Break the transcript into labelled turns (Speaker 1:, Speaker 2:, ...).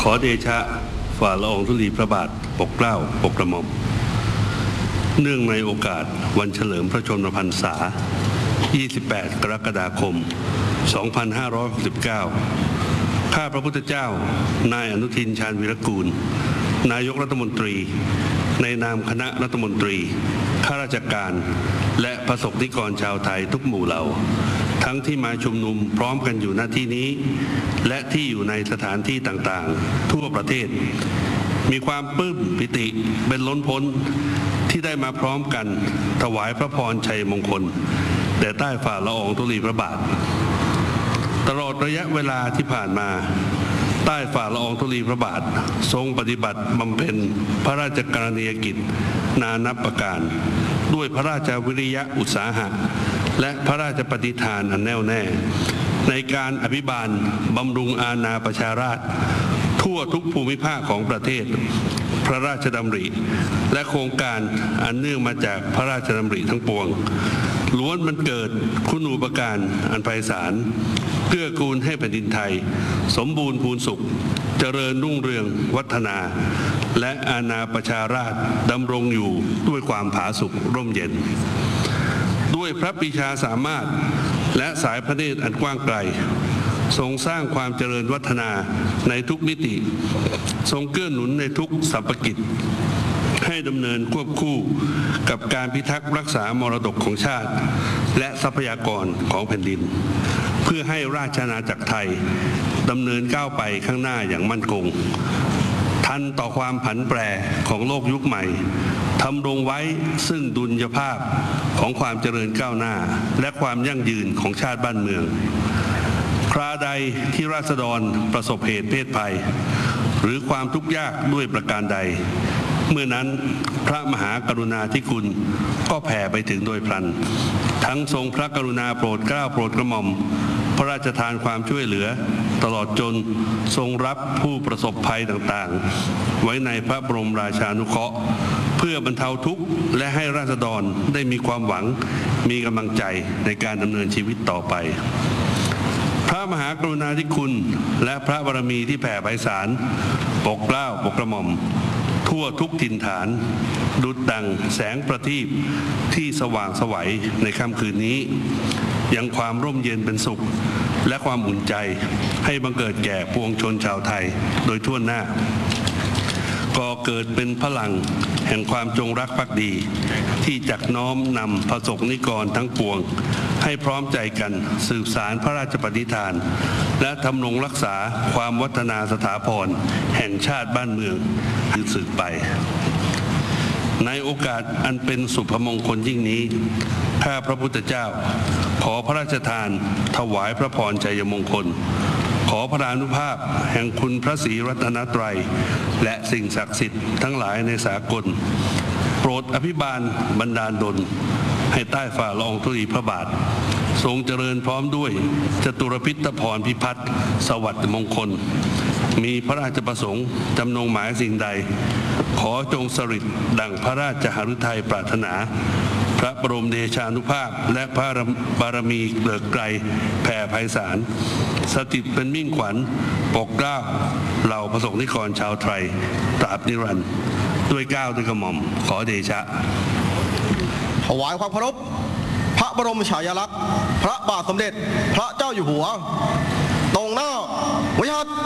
Speaker 1: ขอเดชะฝ่าละอองธุลีพระบาทปกเกล้าปกกระหม่อมเนื่องในโอกาสวันเฉลิมพระชนมพรรษา 28 กรกฎาคม 2569 ข้าพระพุทธเจ้านายอนุทินชาญวีรกูลนายกรัฐมนตรีในนามคณะรัฐมนตรีข้าราชการและประสบนิกรชาวไทยทุกหมู่เหล่าทั้งที่มาชุมนุมพร้อมกันอยู่ณที่นี้และที่อยู่ในสถานที่ต่างๆทั่วประเทศมีความปลื้มปิติเป็นล้นพ้นที่ได้มาพร้อมกันถวายพระพรชัยมงคลแด่ใต้ฝ่าละอองธุลีพระบาทตลอดระยะเวลาที่ผ่านมาใต้ฝ่าละอองธุลีพระบาททรงปฏิบัติบำเพ็ญพระราชกรณียกิจนานับประการด้วยพระราชวิริยะอุตสาหะและพระราชปฏิภาณอันแน่วแน่ในการอภิบาลบำรุงอาณาประชาราษฎร์ทั่วทุกภูมิภาคของประเทศพระราชดำริและโครงการอันเนื่องมาจากพระราชดำริทั้งปวงล้วนมันเกิดคุณูปการอันไพศาลเกื้อกูลให้แผ่นดินไทยสมบูรณ์พูนสุขเจริญรุ่งเรืองวัฒนาและอาณาประชาราษฎร์ดำรงอยู่ด้วยความผาสุกร่มเย็นด้วยพระปรีชาสามารถและสายพระเนตรอันกว้างไกลทรงสร้างความเจริญวัฒนาในทุกมิติทรงเกื้อหนุนในทุกสรรพกิจให้ดำเนินควบคู่กับการพิทักษ์รักษามรดกของชาติและทรัพยากรของแผ่นดินเพื่อให้ราชอาณาจักรไทยดำเนินก้าวไปข้างหน้าอย่างมั่นคงทันต่อความผันแปรของโลกยุคใหม่ทำรงไว้ซึ่งดุลยภาพของความเจริญก้าวหน้าและความยั่งยืนของชาติบ้านเมืองคราใดที่ราษฎรประสบเหตุเพศภัยหรือความทุกข์ยากด้วยประการใดเมื่อนั้นพระมหากรุณาธิคุณก็แผ่ไปถึงโดยพลันทั้งทรงพระกรุณาโปรดเกล้าโปรดกระหม่อมพระราชทานความช่วยเหลือตลอดจนทรงรับผู้ประสบภัยต่างๆไว้ในพระบรมราชานุเคราะห์เพื่อบรรเทาทุกข์และให้ราษฎรได้มีความหวังมีกำลังใจในการดำเนินชีวิตต่อไปพระมหากรุณาธิคุณและพระบารมีที่แผ่ไพศาลปกเกล้าปกกระหม่อมทั่วทุกถิ่นฐานดุจดั่งแสงประทีปที่สว่างไสวในค่ำคืนนี้ยังความร่มเย็นเป็นสุขและความอุ่นใจให้บังเกิดแก่ปวงชนชาวไทยโดยทั่วหน้าก่อเกิดเป็นพลังแห่งความจงรักภักดีที่จักน้อมนำประสบนิกรทั้งปวงให้พร้อมใจกันสืบสารพระราชปณิธานและทำรงรักษาความวัฒนาสถาพรแห่งชาติบ้านเมืองสืบไปในโอกาสอันเป็นสุภมงคลยิ่งนี้ข้าพระพุทธเจ้าขอพระราชทานถวายพระพรชัยมงคลขอพระอานุภาพแห่งคุณพระศรีรัตนตรัยและสิ่งศักดิ์สิทธิ์ทั้งหลายในสากลโปรดอภิบาลบันดาลดลให้ใต้ฝ่าละอองธุลีพระบาททรงเจริญพร้อมด้วยจตุรพิธพรพิพัฒน์สวัสดิ์มงคลมีพระราชประสงค์จำนงหมายสิ่งใดขอจงสฤทธิ์ดั่งพระราชหฤทัยปรารถนาพระบรมเดชานุภาพและพระบารมีเกลิกไกรแผ่ไพศาลสถิตเป็นมิ่งขวัญปกเกล้าเหล่าประสบนิกรชาวไทยตราบนิรันดร์ด้วยเกล้าด้วยกระหม่อมขอเดชะ
Speaker 2: ถวายความเคารพพระบรมฉายาลักษณ์พระบาทสมเด็จพระเจ้าอยู่หัวตรงหน้าวิหาร